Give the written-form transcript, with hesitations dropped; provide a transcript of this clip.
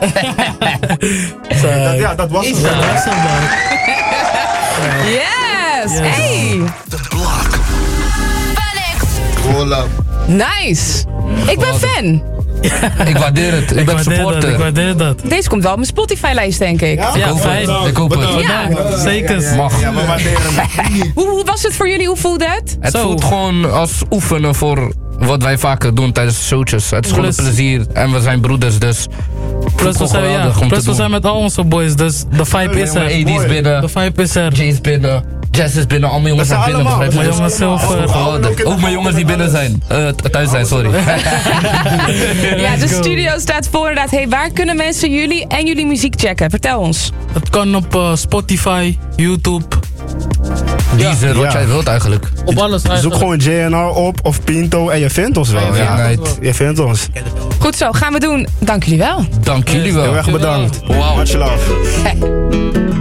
Dat was het. Yes! Hey! The Block. Roll up. Nice! Ik ben fan. Ik waardeer het. Ik ben supporter. Ik waardeer dat. Deze komt wel op mijn Spotify-lijst, denk ik. Ja, fijn. Ik hoop het. Ja. Zeker. Mag. Ja, we waarderen hem. Hoe was het voor jullie? Hoe voelde het? Het voelt gewoon als oefenen voor wat wij vaker doen tijdens de showtjes. Het is gewoon een plezier. En we zijn broeders, dus... Plus we zijn met al onze boys, dus de vibe is er. AD is binnen. De vibe is er. Jay is binnen. Jazz is binnen. Al mijn jongens zijn binnen. allemaal. Begrijp je? Mijn jongens zelf. Ook mijn jongens die binnen zijn. Thuis zijn, sorry. Ja, de studio staat vol inderdaad. Hey, waar kunnen mensen jullie en jullie muziek checken? Vertel ons. Het kan op Spotify, YouTube. Deezer, wat jij wilt eigenlijk. Op alles Zoek eigenlijk. gewoon JNR op of Pinto en je vindt ons wel. Ja. Je vindt ons. Goed zo, gaan we doen. Dank jullie wel. Dank jullie wel. Heel erg bedankt. Wow. Much love.